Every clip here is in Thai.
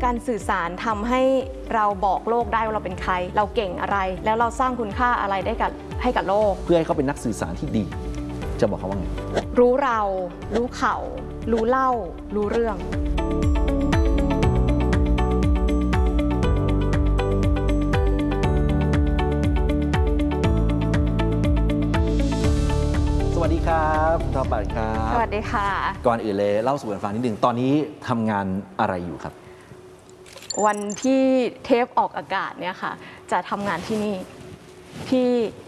การสื่อสารทำให้เราบอกโลกได้ว่าเราเป็นใครเราเก่งอะไรแล้วเราสร้างคุณค่าอะไรได้ให้กับโลกเพื่อให้เขาเป็นนักสื่อสารที่ดีจะบอกเขาว่าไงรู้เรารู้เขารู้เล่ารู้เรื่องสวัสดีครับคุณทอปัดครับสวัสดีค่ะก่อนอื่นเลยเล่าสู่กันฟังนิดนึงตอนนี้ทำงานอะไรอยู่ครับวันที่เทปออกอากาศเนี่ยค่ะจะทำงานที่นี่ที่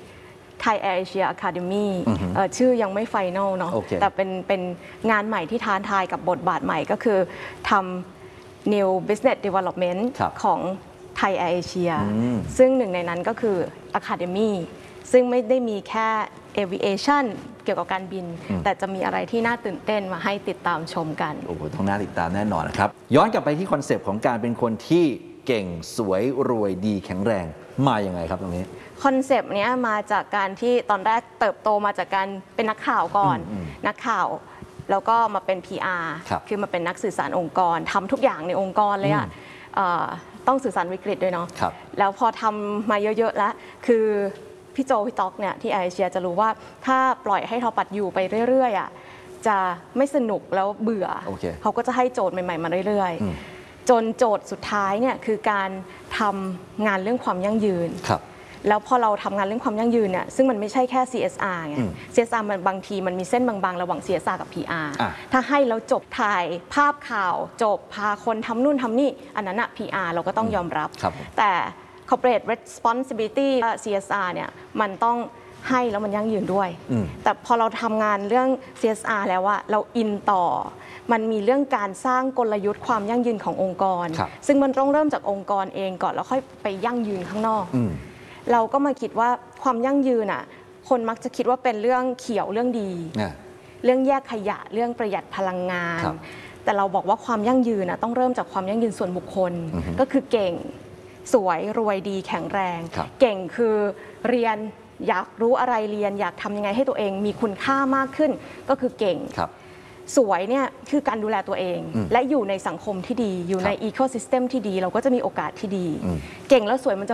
Thai Air Asia Academy ชื่อยังไม่ไฟแนลเนาะ แต่เป็นงานใหม่ที่ท้าทายกับบทบาทใหม่ก็คือทำ New Business Development ของ Thai Air Asia ซึ่งหนึ่งในนั้นก็คือ Academy ซึ่งไม่ได้มีแค่ Aviation เกี่ยวกับการบินแต่จะมีอะไรที่น่าตื่นเต้นมาให้ติดตามชมกันโอ้โหต้องน่าติดตามแน่นอนนะครับย้อนกลับไปที่คอนเซปต์ของการเป็นคนที่เก่งสวยรวยดีแข็งแรงมาอย่างไงครับตรงนี้คอนเซปต์นี้มาจากการที่ตอนแรกเติบโตมาจากการเป็นนักข่าวก่อนนักข่าวแล้วก็มาเป็น PR คือมาเป็นนักสื่อสารองค์กรทำทุกอย่างในองค์กรเลยอ่ะต้องสื่อสารวิกฤตด้วยเนาะแล้วพอทำมาเยอะๆแล้วคือพี่โจพี่ต๊อกเนี่ยที่ไอเชียจะรู้ว่าถ้าปล่อยให้ทอปัดอยู่ไปเรื่อยๆอ่ะจะไม่สนุกแล้วเบื่อ เขาก็จะให้โจทย์ใหม่ๆมาเรื่อยๆจนโจทย์สุดท้ายเนี่ยคือการทำงานเรื่องความยั่งยืนแล้วพอเราทำงานเรื่องความยั่งยืนเนี่ยซึ่งมันไม่ใช่แค่ CSR ไง CSR มันบางทีมันมีเส้นบางๆระหว่าง CSR กับ PR ถ้าให้แล้วจบถ่ายภาพข่าวจบพาคนทำนู่นทำนี่อันนั้นอะ PR เราก็ต้องยอมรับแต่ Corporate Responsibility CSR เนี่ยมันต้องให้แล้วมันยั่งยืนด้วยแต่พอเราทำงานเรื่อง CSR แล้วว่าเราอินต่อมันมีเรื่องการสร้างกลยุทธ์ความยั่งยืนขององค์กรซึ่งมันต้องเริ่มจากองค์กรเองก่อนแล้วค่อยไปยั่งยืนข้างนอกเราก็มาคิดว่าความยั่งยืนอ่ะคนมักจะคิดว่าเป็นเรื่องเขียวเรื่องดีเรื่องแยกขยะเรื่องประหยัดพลังงานแต่เราบอกว่าความยั่งยืนอ่ะต้องเริ่มจากความยั่งยืนส่วนบุคคลก็คือเก่งสวยรวยดีแข็งแรงเก่งคือเรียนอยากรู้อะไรเรียนอยากทำยังไงให้ตัวเองมีคุณค่ามากขึ้นก็คือเก่งสวยเนี่ยคือการดูแลตัวเองและอยู่ในสังคมที่ดีอยู่ในอีโคซิสเต็มที่ดีเราก็จะมีโอกาสที่ดีเก่งแล้วสวยมันจะ